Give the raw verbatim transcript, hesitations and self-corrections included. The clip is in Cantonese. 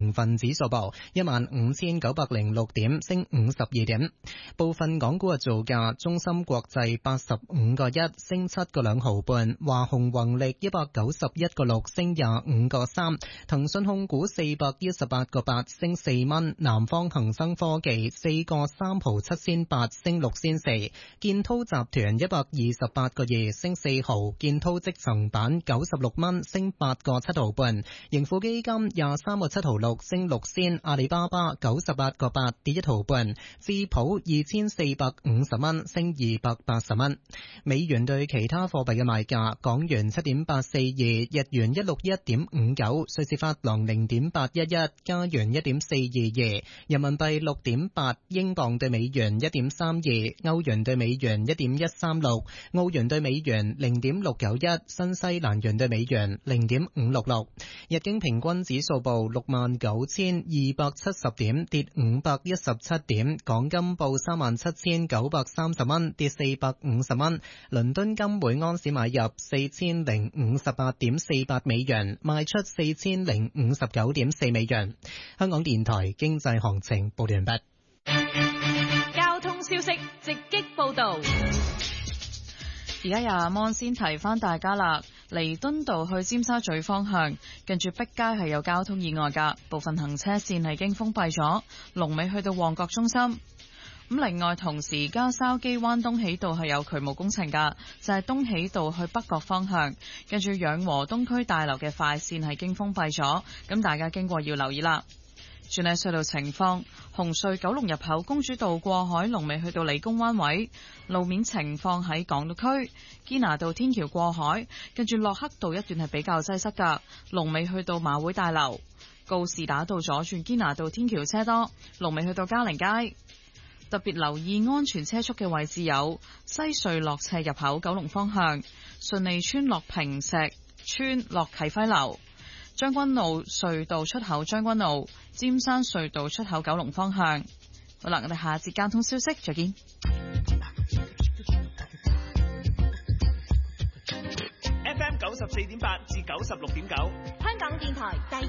成分指數報一萬五千九百零六點，升五十二點。部分港股嘅造價：中芯國際八十五個一，升七個兩毫半；華虹宏力一百九十一個六，升廿五個三；騰訊控股四百一十八個八，升四蚊；南方恒生科技四個三毫七仙八，升六仙四；建滔集團一百二十八個二，升四毫；建滔積層板九十六蚊，升八個七毫半；盈富基金廿三個七毫六，升六仙；阿里巴巴九十八個八，跌一毫半；智普二千四百五十蚊，升二百八十蚊。美元對其他貨幣嘅賣價：港元七點八四二，日元一六一點五九，瑞士法郎零點八一一，加元一點四二二，人民幣六點八，英鎊對美元一點三二，歐元對美元一點一三六，澳元對美元零點六九一，新西蘭元對美元零點五六六。日經平均指數報六萬九千二百七十點，跌五百一十七點。港金報三萬七千九百三十蚊，跌四百五十蚊。倫敦金每安士買入四千零五十八點四八美元，賣出四千零五十九點四美元。香港電台經濟行情報完畢。 交通消息直擊報道。 而家由阿芒先提翻大家啦，彌敦道去尖沙咀方向，近住碧街係有交通意外噶，部分行車線係已經封閉咗，龍尾去到旺角中心。咁另外，同時加筲箕灣東喜道係有渠務工程噶，就係、是、東喜道去北角方向，近住養和東區大樓嘅快線係已經封閉咗，咁大家經過要留意啦。轉喺隧道情況，紅隧九龍入口公主道過海龍尾去到理工灣位，路面情況喺港島區堅拿道天橋過海，跟住駱克道一段係比較擠塞噶，龍尾去到馬會大樓，告士打道左轉堅拿道天橋車多，龍尾去到嘉寧街。特別留意安全車速嘅位置有西隧落斜入口九龍方向，順利村落坪石村落啟輝樓，將軍澳隧道出口將軍澳，尖山隧道出口九龍方向。好啦，我哋下節交通消息再見。 F M 九十四點八至九十六點九， 香港電台第